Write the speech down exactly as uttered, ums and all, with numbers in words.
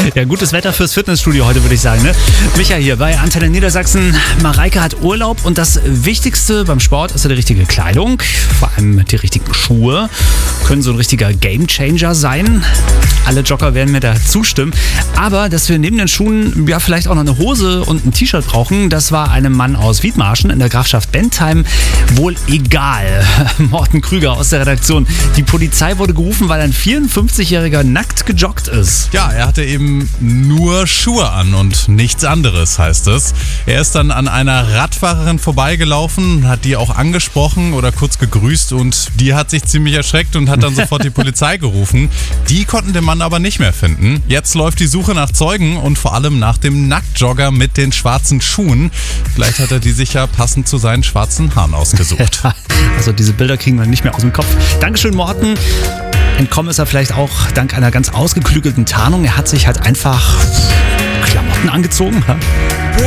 Ja, gutes Wetter fürs Fitnessstudio heute, würde ich sagen. Ne? Micha hier bei Antenne Niedersachsen. Mareike hat Urlaub und das Wichtigste beim Sport ist ja die richtige Kleidung. Vor allem die richtigen Schuhe. Können so ein richtiger Gamechanger sein. Alle Jogger werden mir da zustimmen. Aber dass wir neben den Schuhen ja vielleicht auch noch eine Hose und ein T-Shirt brauchen, das war einem Mann aus Wiedmarschen in der Grafschaft Bentheim wohl egal. Morten Krüger aus der Redaktion. Die Polizei wurde gerufen, weil ein vierundfünfzigjähriger nackt gejoggt ist. Ja, er hatte eben nur Schuhe an und nichts anderes, heißt es. Er ist dann an einer Radfahrerin vorbeigelaufen, hat die auch angesprochen oder kurz gegrüßt und die hat sich ziemlich erschreckt und hat dann sofort die Polizei gerufen. Die konnten den Mann aber nicht mehr finden. Jetzt läuft die Suche nach Zeugen und vor allem nach dem Nacktjogger mit den schwarzen Schuhen. Vielleicht hat er die sicher passend zu seinen schwarzen Haaren ausgesucht. Also diese Bilder kriegen wir nicht mehr aus dem Kopf. Dankeschön, Morten. Entkommen ist er vielleicht auch dank einer ganz ausgeklügelten Tarnung. Er hat sich halt einfach Klamotten angezogen.